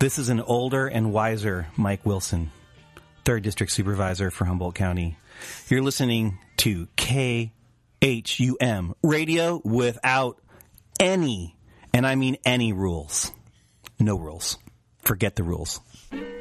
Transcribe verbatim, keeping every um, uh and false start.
This is an older and wiser Mike Wilson, third District Supervisor for Humboldt County. You're listening to K H U M, radio without any, and I mean any rules. No rules. Forget the rules.